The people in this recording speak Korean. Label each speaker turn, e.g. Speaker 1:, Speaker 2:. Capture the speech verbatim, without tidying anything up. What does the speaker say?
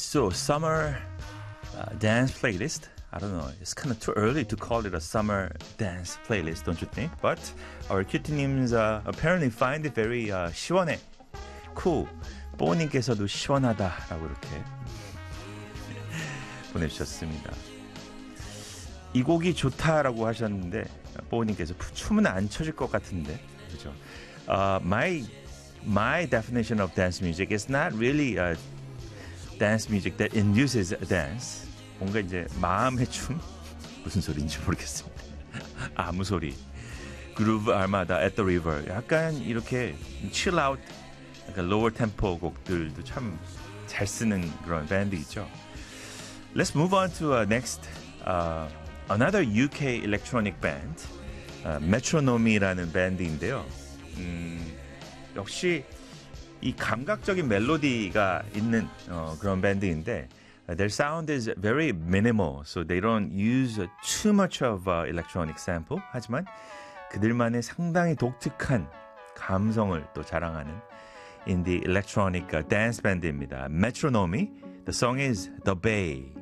Speaker 1: So, summer uh, dance playlist. I don't know. It's kind of too early to call it a summer dance playlist, don't you think? But our 큐티님's uh, apparently find it very uh, 시원해. cool. 뽀님께서도 시원하다라고 이렇게 보내주셨습니다. 이 곡이 좋다라고 하셨는데 뽀님께서 춤은 안 춰질 것 같은데 그죠? Uh, my my definition of dance music is not really a dance music that induces a dance. 뭔가 이제 마음의 춤 무슨 소리인지 모르겠습니다. 아무 소리. Groove Armada at the River. 약간 이렇게 chill out, 약간 lower tempo 곡들도 참 잘 쓰는 그런 밴드 있죠. Let's move on to uh, next. Uh, Another 유케이 electronic band, uh, Metronome이라는 밴드인데요. 음, 역시 이 감각적인 멜로디가 있는 어, 그런 밴드인데 uh, their sound is very minimal, so they don't use uh, too much of uh, electronic sample. 하지만 그들만의 상당히 독특한 감성을 또 자랑하는 인디 electronic uh, dance 밴드입니다. Metronome. The song is The Bay.